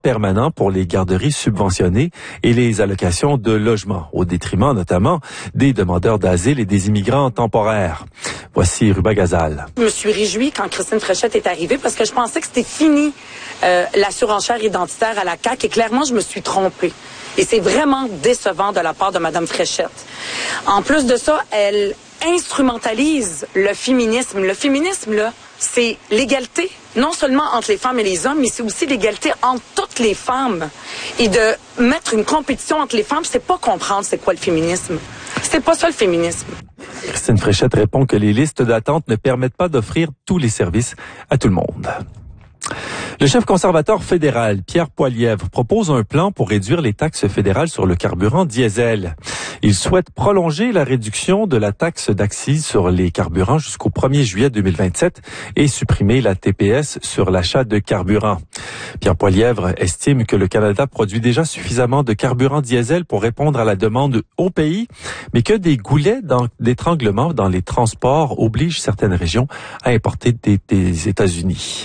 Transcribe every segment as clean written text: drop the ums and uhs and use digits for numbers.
permanent pour les garderies subventionnées et les allocations de logement, au détriment notamment des demandeurs d'asile et des immigrants temporaires. Voici Ruba Gazal. Je me suis réjouie quand Christine Fréchette est arrivée parce que je pensais que c'était fini la surenchère identitaire à la CAQ et clairement, je me suis trompée. Et c'est vraiment décevant de la part de Mme Fréchette. En plus de ça, elle instrumentalise le féminisme. Le féminisme, là, c'est l'égalité, non seulement entre les femmes et les hommes, mais c'est aussi l'égalité entre toutes les femmes. Et de mettre une compétition entre les femmes, c'est pas comprendre c'est quoi le féminisme. C'est pas ça le féminisme. Christine Fréchette répond que les listes d'attente ne permettent pas d'offrir tous les services à tout le monde. Le chef conservateur fédéral, Pierre Poilievre, propose un plan pour réduire les taxes fédérales sur le carburant diesel. Il souhaite prolonger la réduction de la taxe d'accise sur les carburants jusqu'au 1er juillet 2027 et supprimer la TPS sur l'achat de carburant. Pierre Poilievre estime que le Canada produit déjà suffisamment de carburant diesel pour répondre à la demande au pays, mais que des goulets d'étranglement dans les transports obligent certaines régions à importer des États-Unis.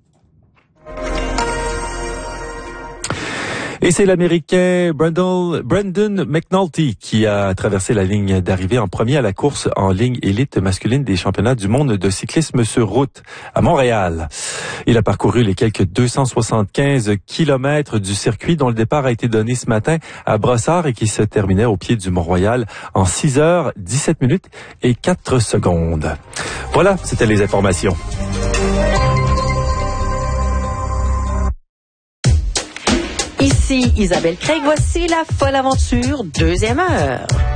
Et c'est l'Américain Brandon McNulty qui a traversé la ligne d'arrivée en premier à la course en ligne élite masculine des championnats du monde de cyclisme sur route à Montréal. Il a parcouru les quelques 275 kilomètres du circuit dont le départ a été donné ce matin à Brossard et qui se terminait au pied du Mont-Royal en 6 heures, 17 minutes et 4 secondes. Voilà, c'était les informations. Ici Isabelle Craig, voici la folle aventure, 2e heure.